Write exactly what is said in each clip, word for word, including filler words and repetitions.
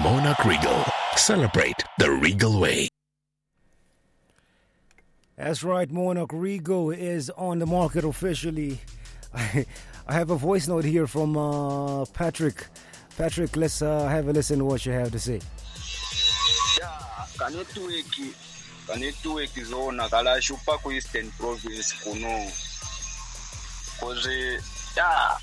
Monarch Regal. Celebrate the Regal way. That's right, Monarch Regal is on the market officially. I, I have a voice note here from uh, Patrick. Patrick, let's uh, have a listen to what you have to say. Yeah, kanetweki kanetweki zona kala shupa ku Eastern Province kuno. Koze yeah.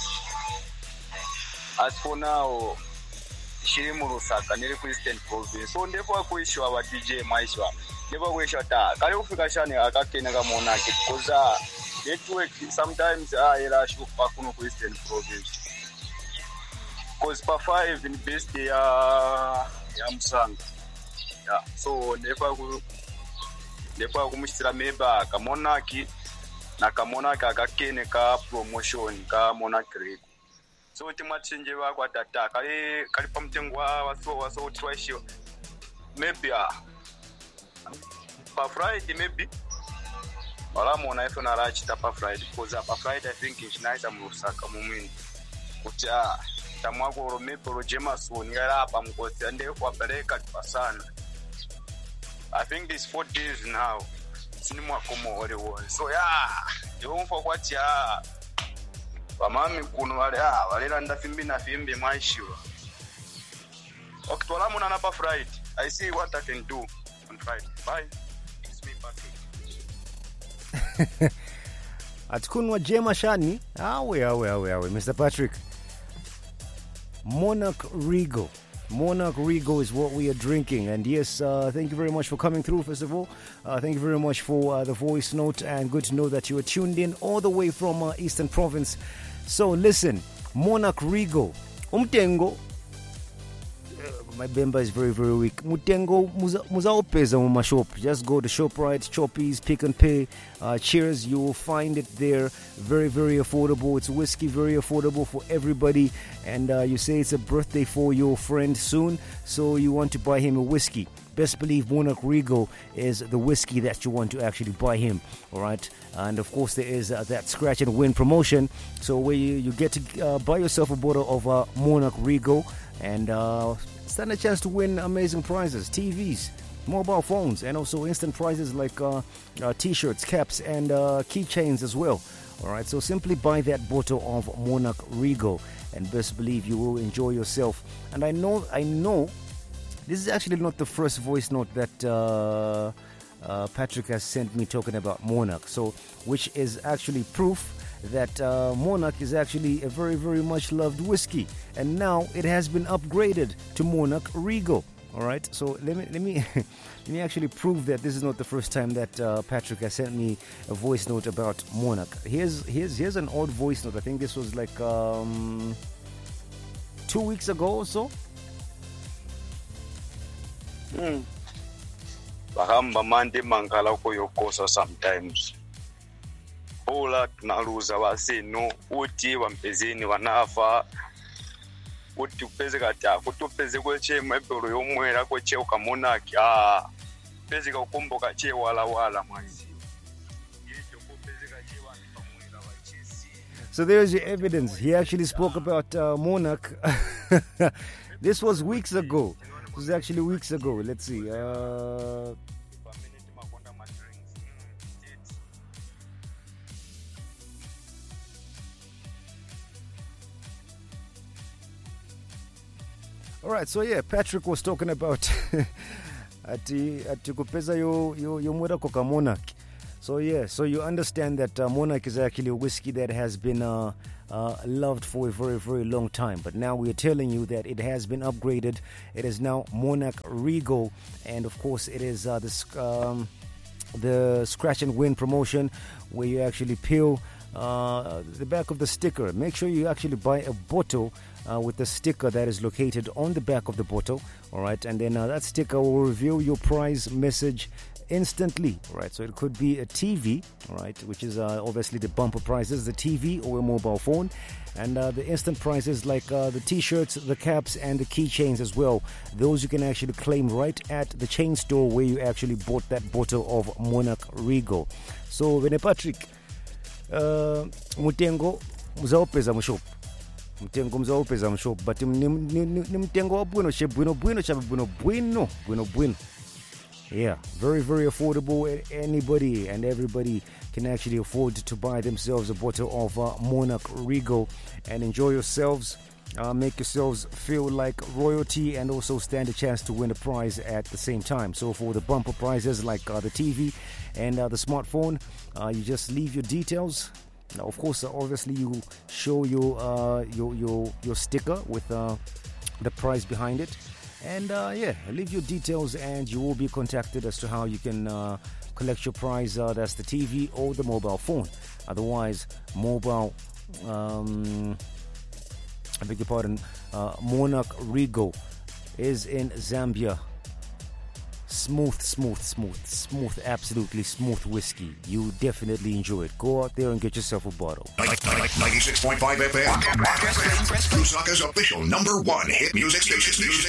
As for now, shiri mu Lusaka niri ku Eastern Province. So ndefo akuishwa wa D J maishwa. Ndefo akuishwa ta. Kale ufika shani akakena ka Monarch koza network sometimes ah ela shupa kuno ku Eastern Province. Cause pa five in best ya ya Msanga. Yeah, so nefa ku nefa kumshira meba ka Monarch na ka Monarch akakene ka promotion ka Monarch Regal. So timachinje wakwa tata kali kali pamtengwa waso waso twice maybe ah pa Friday maybe wala mona ife na rachi pa Friday because pa Friday I think is nice am Lusaka mumini kucha tamwako romepo rojema so ngara hapa mkosi ande kwa peleka sana. I think this four days now sinimwa komo wale wale so yeah yomfo kwa tia wamami kuno wale ah wale randa fimbi na fimbi maishiwa oktola muna na pa Friday. I see what I can do on Friday. Bye. It's me Patrick. Atukunwa jema shani awe awe awe awe Mister Patrick. Monarch Regal. Monarch Regal is what we are drinking. And yes, uh, thank you very much for coming through, first of all. Uh, thank you very much for uh, the voice note. And good to know that you are tuned in all the way from uh, Eastern Province. So listen, Monarch Regal. Umtengo. My bemba is very, very weak. Mutengo muzaopeza mu shop. Just go to ShopRite, Choppies, Pick and Pay, uh, Cheers. You will find it there. Very, very affordable. It's whiskey, very affordable for everybody. And uh, you say it's a birthday for your friend soon, so you want to buy him a whiskey. Best believe Monarch Regal is the whiskey that you want to actually buy him. All right. And of course, there is uh, that scratch and win promotion. So where you, you get to uh, buy yourself a bottle of uh, Monarch Regal and uh, stand a chance to win amazing prizes, T Vs, mobile phones, and also instant prizes like uh, uh, t-shirts, caps, and uh, keychains as well. All right, so simply buy that bottle of Monarch Regal, and best believe you will enjoy yourself. And I know, I know, this is actually not the first voice note that uh, uh, Patrick has sent me talking about Monarch. So, which is actually proof that uh, Monarch is actually a very, very much loved whiskey, and now it has been upgraded to Monarch Regal. All right, so let me let me let me actually prove that this is not the first time that uh, Patrick has sent me a voice note about Monarch. Here's here's here's an old voice note. I think this was like um, two weeks ago or so. Hmm. Bahamba mande mangala ko yokosa sometimes. Ola tunaluza wasino uti wampezeni wanafa uti upeze kata kutupeze kweche mwebero yomwera kweche ukamonaki ah peze kukumboka che wala wala mwazi. So there's your evidence. He actually spoke about uh, Monarch. This was weeks ago. This was actually weeks ago. Let's see. Uh All right, so yeah, Patrick was talking about ati ati kupeza yo yo yo mwera koka Monarch. So yeah, so you understand that uh, Monarch is actually a whiskey that has been uh, uh, loved for a very, very long time. But now we are telling you that it has been upgraded. It is now Monarch Regal, and of course, it is uh, the um, the scratch and win promotion where you actually peel uh, the back of the sticker. Make sure you actually buy a bottle uh, with the sticker that is located on the back of the bottle. All right, and then uh, that sticker will reveal your prize message instantly. All right, so it could be a T V, all right, which is uh, obviously the bumper prizes, the T V or a mobile phone, and uh, the instant prizes like uh, the t-shirts, the caps, and the keychains as well. Those you can actually claim right at the chain store where you actually bought that bottle of Monarch Regal. So Vene Patrick, uh, mutengo muzaopeza mushop. mtengo mzaupeza mshop but ni mtengo wa bueno che bueno bueno cha bueno bueno bueno bueno. Yeah, very, very affordable. Anybody and everybody can actually afford to buy themselves a bottle of uh, Monarch Regal and enjoy yourselves, uh, make yourselves feel like royalty, and also stand a chance to win a prize at the same time. So for the bumper prizes like uh, the T V and uh, the smartphone, uh, you just leave your details. Now, of course, uh, obviously you show your uh, your your your sticker with uh, the prize behind it. And uh, yeah, leave your details and you will be contacted as to how you can uh, collect your prize. Uh, that's the T V or the mobile phone. Otherwise, mobile, um, I beg your pardon, uh, Monarch Regal is in Zambia. Smooth, smooth, smooth, smooth, absolutely smooth whiskey. You definitely enjoy it. Go out there and get yourself a bottle. ninety-six point five F M. Lusaka's official number one hit music station.